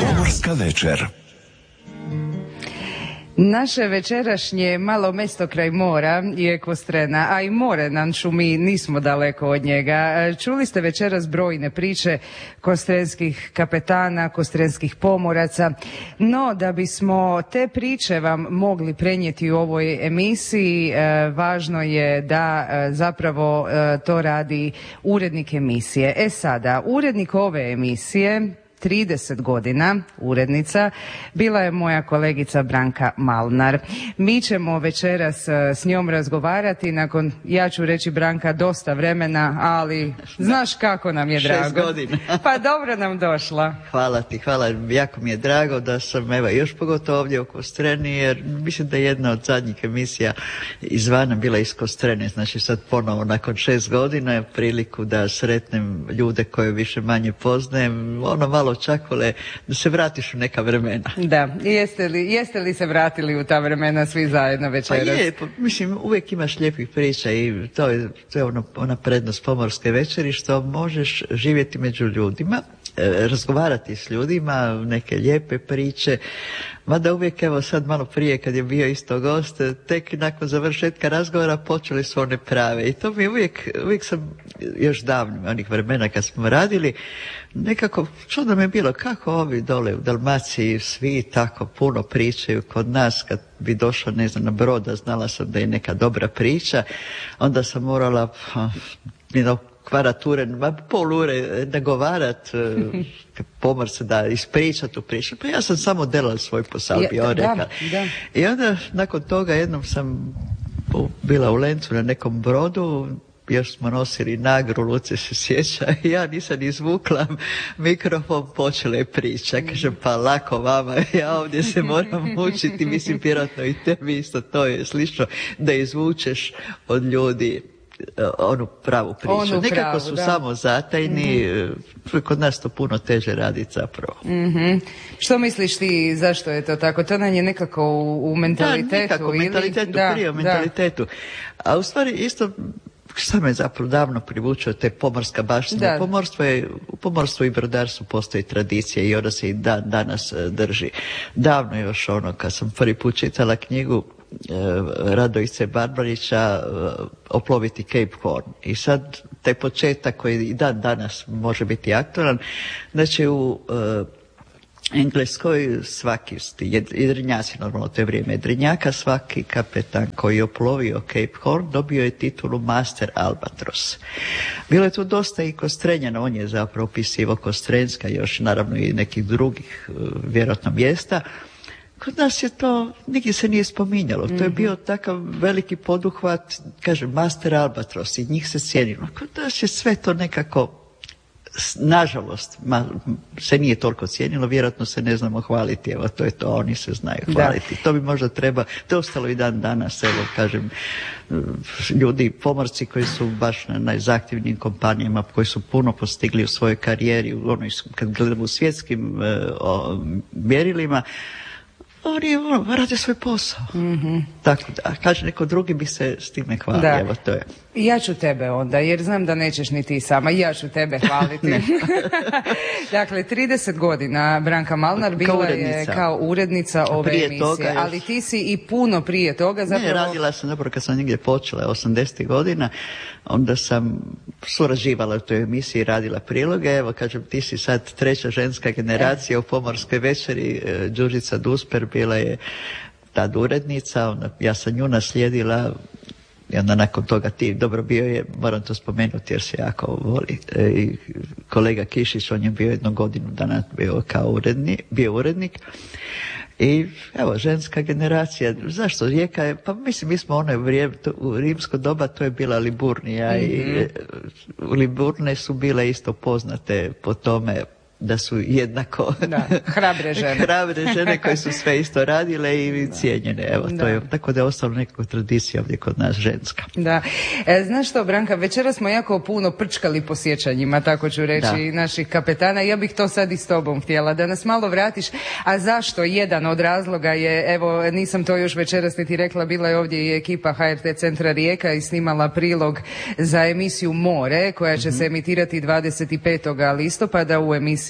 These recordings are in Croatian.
Pomorska večer. Naše večerašnje malo mesto kraj mora je Kostrena, a i more nam šumi, nismo daleko od njega. Čuli ste večeras brojne priče kostrenskih kapetana, kostrenskih pomoraca, no da bismo te priče vam mogli prenijeti u ovoj emisiji, važno je da zapravo to radi urednik emisije. Sada, urednik ove emisije 30 godina, urednica, bila je moja kolegica Branka Malnar. Mi ćemo večeras s njom razgovarati nakon, ja ću reći Branka, dosta vremena, ali znaš kako nam je drago. 6 godina. Pa dobro nam došla. Hvala ti, hvala. Jako mi je drago da sam, evo, još pogotovo ovdje u Kostreni, jer mislim da je jedna od zadnjih emisija izvana bila iz Kostrene. Znači sad ponovo nakon 6 godina priliku da sretnem ljude koje više manje poznajem, ono malo čakole da se vratiš u neka vremena. Da, jeste li se vratili u ta vremena svi zajedno večeras? Pa je, mislim, uvijek imaš lijepih priča i to je ona prednost Pomorske večeri, što možeš živjeti među ljudima, razgovarati s ljudima, neke lijepe priče, mada uvijek, evo sad malo prije kad je bio isto gost, tek nakon završetka razgovora počeli su one prave i to mi uvijek sam još davno onih vremena kad smo radili, nekako čudno mi je bilo kako ovi dole u Dalmaciji svi tako puno pričaju kod nas. Kad bi došla, ne znam, na brod, a znala sam da je neka dobra priča, onda sam morala kvarature, pol ure nagovarat pomorce da ispriča tu priču. Pa ja sam samo delala svoj posao, bi on rekao. Da. I onda nakon toga jednom sam bila u Lencu na nekom brodu, još smo nosili Nagru, Luce se sjeća, i ja nisam izvukla mikrofon, počela je priča. Kažem, pa lako vama, ja ovdje se moram mučiti, mislim, vjerojatno i tebi isto to je slično, da izvučeš od ljudi onu pravu priču. Nekako su samo zatajni, kod nas to puno teže raditi zapravo. Što misliš ti, zašto je to tako? To nam je nekako u mentalitetu? Da, nekako u mentalitetu, prije u mentalitetu. A u stvari isto, što me zapravo davno privučio, te pomorska baština. U pomorstvu i brodarstvu postoji tradicija i ona se i danas drži. Davno još kad sam prvi put čitala knjigu Radojice Barbarića Oploviti Cape Horn. I sad taj početak koji i danas može biti aktualan, znači u Engleskoj svaki jedrenjaci, normalno to je vrijeme jedrenjaka, svaki kapetan koji je oplovio Cape Horn dobio je titulu Master Albatros. Bilo je tu dosta i Kostrenjana, on je zapravo opisivao Kostrenska, još naravno i nekih drugih vjerojatno mjesta. Kod nas je to, nigdje se nije spominjalo. To je bio takav veliki poduhvat, kažem, Master Albatros, i njih se cijenilo. Kod nas je sve to nekako, nažalost, se nije toliko cijenilo, vjerojatno se ne znamo hvaliti, evo to je to, oni se znaju hvaliti. To bi možda treba, to je ostalo i dan danas, evo kažem, ljudi, pomorci koji su baš na najzahtjevnijim kompanijama, koji su puno postigli u svojoj karijeri, kad gledamo u svjetskim mjerilima, oni rade svoj posao. Tako da, kaže, neko drugi bi se s time hvalio, evo to je. Ja ću tebe onda, jer znam da nećeš ni ti sama, ja ću tebe hvaliti. Dakle, 30 godina Branka Malnar bila je kao urednica ove emisije, ali ti si i puno prije toga zapravo... Ne, radila sam dobro kad sam negdje počela, 80. godina, onda sam surađivala u toj emisiji, radila priloge, evo kažem, ti si sad treća ženska generacija u Pomorskoj večeri, Đurđica Dusper bila je tad urednica, onda ja sam nju naslijedila. I onda nakon toga ti, dobro, bio je, moram to spomenuti jer se jako voli, i kolega Kišić, on je bio 1 godinu dana bio urednik. I evo, ženska generacija, zašto? Rijeka je, pa mislim, mi smo ono vrijeme, u rimsko doba to je bila Liburnija i Liburne su bile isto poznate po tome da su jednako hrabre žene koje su sve isto radile i cijenjene. Evo, to je, tako da je ostalo nekako tradicija ovdje kod nas ženska. Da. Znaš što, Branka, večera smo jako puno prčkali po sjećanjima, tako ću reći, naših kapetana. Ja bih to sad i s tobom htjela, da nas malo vratiš. A zašto? Jedan od razloga je, evo, nisam to još večeras niti rekla, bila je ovdje i ekipa HRT Centra Rijeka i snimala prilog za emisiju More, koja će se emitirati 25. listopada u emisiji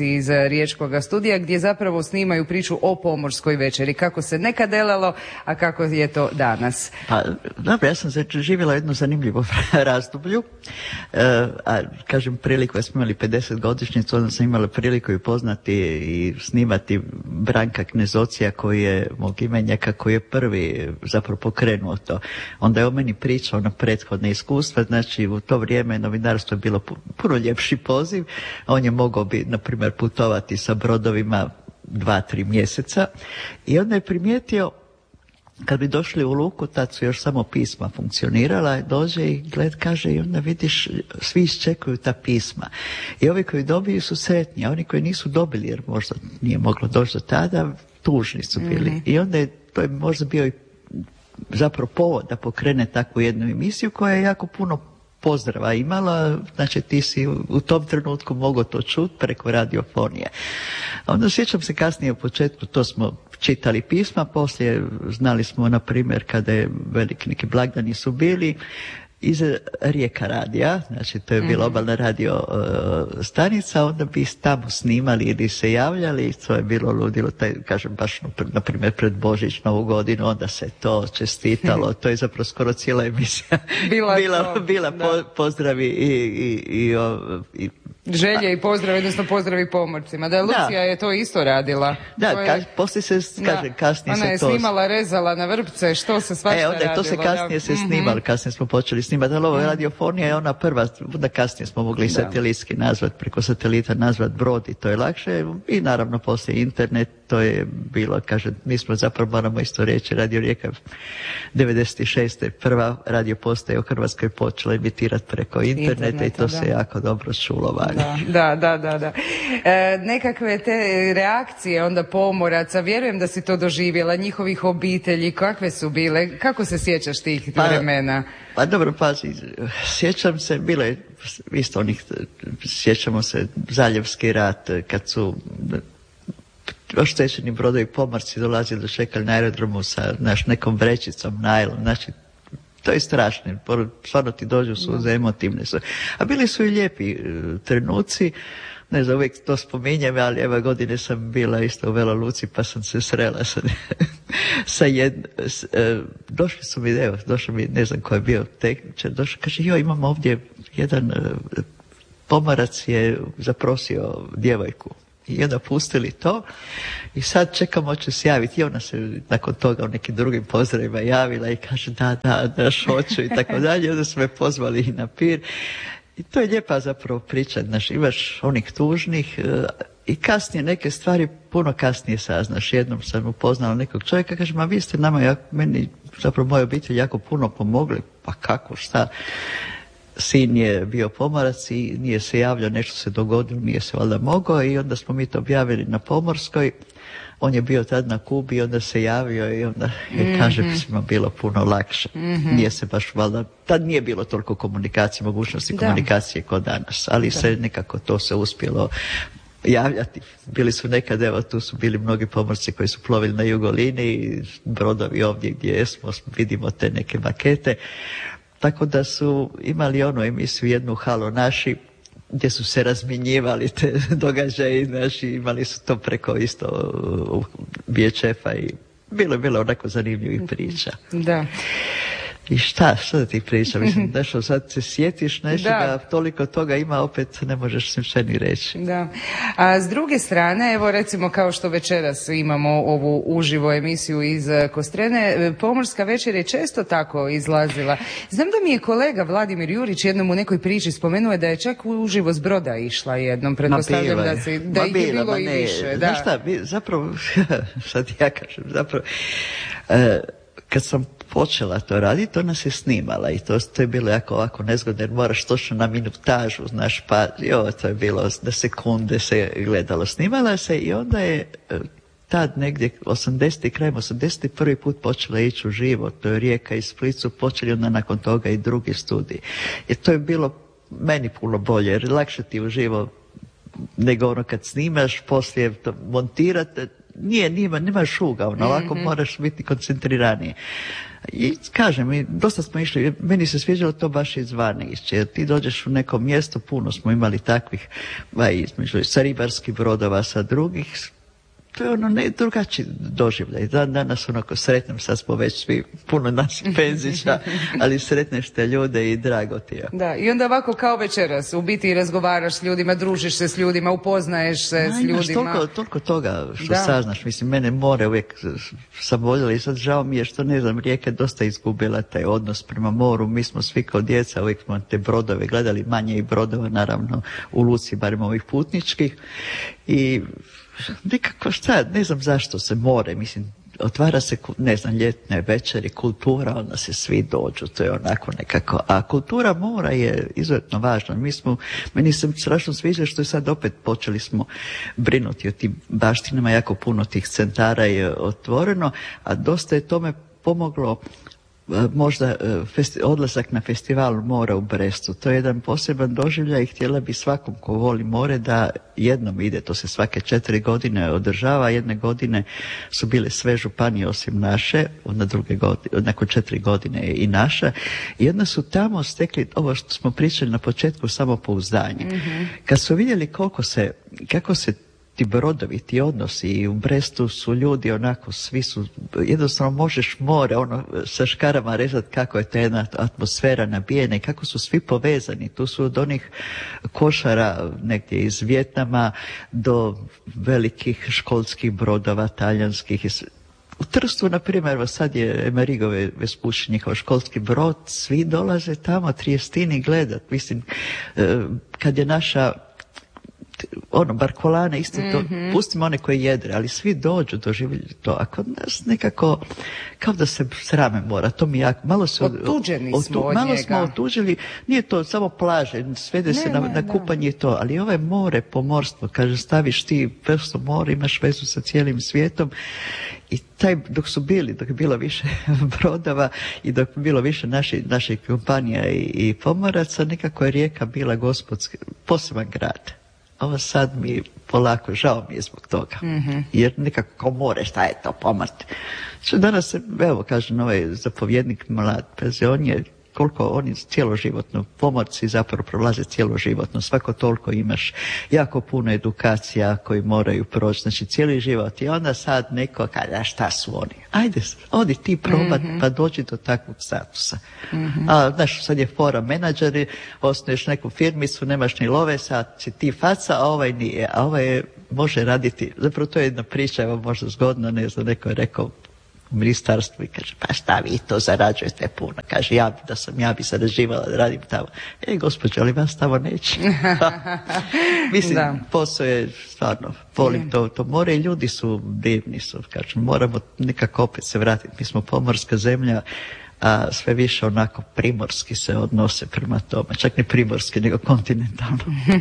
snimci iz Riječkog studija gdje zapravo snimaju priču o pomorskoj večeri, kako se nekad delalo, a kako je to danas. Pa, dobro, ja sam živjela jednu zanimljivu razdoblju, a kažem priliku, ja smo imali 50 godišnjicu, onda sam imala priliku i upoznati i snimati Branka Knezocija koji je mog imenjaka, koji je prvi zapravo pokrenuo to. Onda je o meni pričao na prethodne iskustva, znači u to vrijeme novinarstvo je bilo puno ljepši poziv, on je mogao bi, na primjer, putovati sa brodovima 2-3 mjeseca i onda je primijetio kad bi došli u luku, tad su još samo pisma funkcionirala, dođe i kaže i onda vidiš, svi iščekuju ta pisma. I ovi koji dobiju su sretni, a oni koji nisu dobili, jer možda nije moglo doći do tada, tužni su bili. I onda je, to je možda bio i zapravo povod da pokrene takvu jednu emisiju koja je jako puno pozdrava imala, znači ti si u tom trenutku mogao to čuti preko radiofonije. Onda sjećam se kasnije u početku, to smo čitali pisma, poslije znali smo, na primjer, kada je veliki neki blagdani su bili, iz Rijeka radija, znači to je bila obalna radio stanica, onda bi tamo snimali ili se javljali, to je bilo ludilo, kažem baš na primjer pred Božić, Novu godinu, onda se to čestitalo, to je zapravo skoro cijela emisija bila pozdravi i želje i pozdrav, odnosno pozdravi pomorcima. Da, Lucija je to isto radila. Da, poslije se, kažem, kasnije se to... Ona je snimala, rezala na vrpce, što se svašta radilo. To se kasnije se snimalo, kasnije smo počeli snimati, ali ovo radiofonija je ona prva, onda kasnije smo mogli satelitski nazvat, preko satelita nazvat brod i to je lakše i naravno poslije internet, to je bilo, kažem, mi smo zapravo, moramo isto reći, Radio Rijeka 96. prva radio postaja u Hrvatskoj počela emitirati preko interneta i to se jako dobro čulo. Da. Nekakve te reakcije onda pomoraca, vjerujem da si to doživjela, njihovih obitelji, kakve su bile, kako se sjećaš tih vremena? Pa dobro, pazi, sjećam se, bilo je isto onih, sjećamo se Zaljevski rat, kad su oštećeni brodovi pomorci dolazili do čekali na aerodromu sa nekom vrećicom najlon, znači to je strašno, stvarno ti dođu suze, emotivne su. A bili su i lijepi trenuci, ne znam, uvijek to spominjem, ali ove godine sam bila isto u Vela Luci pa sam se srela sa došli su mi, došao mi, ne znam ko je bio tehničar, došao, kaže, imam ovdje jedan pomorac je zaprosio djevojku. I onda pustili to i sad čekamo će se javiti i ona se nakon toga u nekim drugim pozdravima javila i kaže da hoću i tako dalje. Onda su me pozvali i na pir i to je lijepa zapravo priča, znaš, imaš onih tužnih i kasnije neke stvari puno kasnije saznaš. Jednom sam upoznala nekog čovjeka, kaže, ma vi ste nama, meni zapravo moja obitelj jako puno pomogli, pa kako, šta? Sin je bio pomorac i nije se javljao, nešto se dogodilo, nije se valjda mogao i onda smo mi to objavili na Pomorskoj. On je bio tad na Kubi i onda se javio i onda kaže svima bilo puno lakše. Nije se baš valjda, tad nije bilo toliko komunikacije, mogućnosti komunikacije kao danas, ali se nekako to se uspjelo javljati. Bili su nekad, evo tu su bili mnogi pomorci koji su plovili na Jugolini, brodovi ovdje gdje smo, vidimo te neke makete. Tako da su imali onu emisiju jednu Halo naši gdje su se razmjenjivali te događaje naši, imali su to preko isto VHF-a i bilo onako zanimljivih priča. Da. I šta da ti pričam? Mislim, nešto sad se sjetiš nečega, toliko toga ima, opet ne možeš sve ni reći. Da. A s druge strane, evo recimo kao što večeras imamo ovu uživo emisiju iz Kostrene, Pomorska večer je često tako izlazila. Znam da mi je kolega Vladimir Jurić jednom u nekoj priči spomenuo da je čak uživo s broda išla jednom, pretpostavljam da ih je bilo i više. Znaš šta, zapravo, sad ja kažem, zapravo, kad sam počela to raditi, ona se snimala i to je bilo jako ovako nezgodno jer moraš točno na minutažu, znaš, pa to je bilo na sekunde se gledalo. Snimala se i onda je tad negdje 80. krajem 80. prvi put počela ići u živo, to je Rijeka i Split su počeli onda nakon toga i drugi studij. Jer to je bilo meni puno bolje jer lakše ti uživo nego ono kad snimaš, poslije to montirate, nema šuga, ovako moraš biti koncentriraniji. I kažem, dosta smo išli, meni se sviđalo to baš izvana ići, jer ti dođeš u neko mjesto, puno smo imali takvih, između sa ribarskih brodova, sa drugih, to je drugačiji doživljaj. Danas sretnem, sad smo već svi puno naših penzića, ali sretneš te ljude i drago ti je. Da, i onda ovako kao večeras, u biti razgovaraš s ljudima, družiš se s ljudima, upoznaješ se s ljudima. Toliko toga što saznaš, mislim, mene more uvijek sam voljela i sad žao mi je što, ne znam, Rijeka je dosta izgubila taj odnos prema moru, mi smo svi kao djeca, uvijek smo te brodove gledali, manje i brodova, naravno, u luci, barem ovih putničkih, i nekako ne znam zašto se more, mislim, otvara se, ne znam, ljetne večeri, kultura, onda se svi dođu, to je onako nekako, a kultura mora je izuzetno važna. Meni se strašno sviđa što je sad opet počeli smo brinuti o tim baštinama, jako puno tih centara je otvoreno, a dosta je tome pomoglo možda odlazak na festival mora u Brestu. To je jedan poseban doživljaj i htjela bi svakom ko voli more da jednom ide, to se svake 4 godine održava, jedne godine su bile sve županije osim naše, onda druge godine, nakon 4 godine i naša, i onda su tamo stekli ovo što smo pričali na početku, samopouzdanje. Kad su vidjeli kako se ti brodovi, ti odnosi, i u Brestu su ljudi onako, svi su, jednostavno možeš more sa škarama rezati kako je ta jedna atmosfera nabijena i kako su svi povezani. Tu su od onih košara negdje iz Vijetnama do velikih školskih brodova, talijanskih. U Trstu, na primjer, sad je Amerigo Vespucci, njihov školski brod, svi dolaze tamo Triestini gledat. Mislim, kad je naša Barkolana, isto to, pustimo one koji jedre, ali svi dođu doživjeti to, a kod nas nekako kao da se srame mora, to mi malo se otuđeni smo od malo njega. Smo otuđili, nije to samo plaže, svede se na kupanje i to, ali ovo je more, pomorstvo, kaže, staviš ti prsto more, imaš vezu sa cijelim svijetom. I dok je bilo više brodova i dok je bilo više naših kompanija i pomoraca, nekako je Rijeka bila gospodski, poseban grad. Ovo sad mi polako, žao mi je zbog toga. Jer nekako kao more, šta je to, pomrt. Danas, evo, kažem, ovaj zapovjednik mlad, on je koliko oni cjeloživotno, pomorci zapravo prolaze cjeloživotno, svako toliko imaš jako puno edukacija koji moraju proći, znači cijeli život. I onda sad neko kaže, šta su oni? Ajde, odi ti probat, pa dođi do takvog statusa. A znaš, sad je fora menadžeri, osnuješ neku firmicu, nemaš ni love, sad si ti faca, a ovaj nije, a ovaj može raditi. Zapravo to je jedna priča, evo možda zgodno, ne znam, neko je rekao u ministarstvu i kaže, pa šta vi to zarađujete puno? Kaže, ja bi zarađivala da radim tamo. Gospođo, ali vas tamo neće. Mislim, posao je stvarno, volim to more i ljudi su divni su. Kažem, moramo nekako opet se vratiti. Mi smo pomorska zemlja, a sve više onako primorski se odnose prema tome. Čak ne primorski, nego kontinentalno.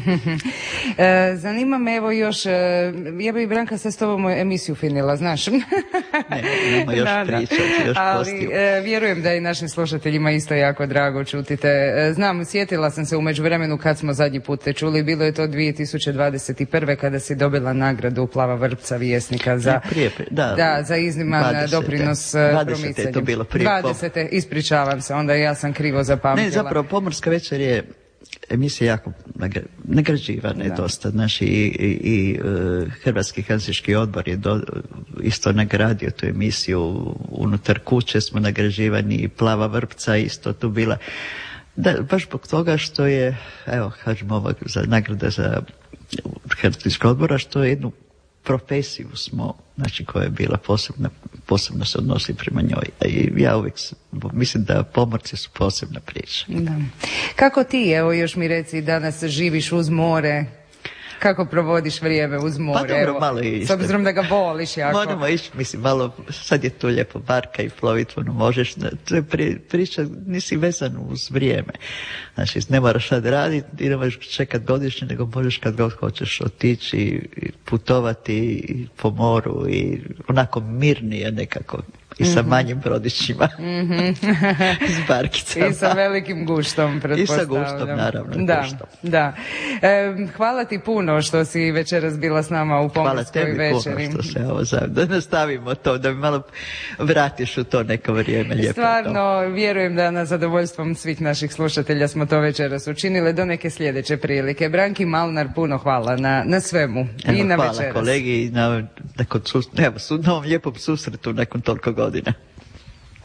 Zanima me, evo još, ja bi Branka sad s tobom emisiju finila, znaš? Nema još pričati, još ali vjerujem da i našim slušateljima isto jako drago čutite. Znam, sjetila sam se u međuvremenu kad smo zadnji put te čuli, bilo je to 2021. kada si dobila nagradu Plava vrpca Vjesnika za izniman doprinos promicanju. 20. je to bilo prije. 20. Ispričavam se, onda ja sam krivo zapamtila. Ne, zapravo Pomorska večer je emisija jako nagrađivana je dosta. Znači i Hrvatski helsinški odbor je isto nagradio tu emisiju. Unutar kuće smo nagrađivani i Plava vrpca isto tu bila. Da, baš zbog toga što je, evo, kažemo ovo za nagrada za Helsinškog odbora, što je jednu profesiju smo, znači koja je bila posebno se odnosi prema njoj. I ja uvijek mislim da pomorci su posebna priča. Da. Kako ti, evo još mi reci, danas živiš uz more? Kako provodiš vrijeme uz more? Pa dobro, malo ići. S obzirom da ga voliš jako. Moramo ići, mislim, malo, sad je tu lijepo barka i plovitvano možeš, to je priča, nisi vezan uz vrijeme. Znači, ne moraš sad raditi, ne možeš čekati godišnje, nego možeš kad god hoćeš otići i putovati po moru i onako mirnije nekako. I sa manjim brodićima. S barkicama. I sa velikim guštom, pretpostavljam. I sa guštom, naravno. Da, guštom. da. Hvala ti puno što si večeras bila s nama u Pomorskoj večeri. Hvala tebi puno što se ovo da nastavimo to, da mi malo vratiš u to neko vrijeme. Lijepo. Stvarno, vjerujem da na zadovoljstvom svih naših slušatelja smo to večeras učinile do neke sljedeće prilike. Branki Malnar, puno hvala na svemu. I na hvala večeras. Kolegi i na ovom lijepom susretu nakon toliko godina.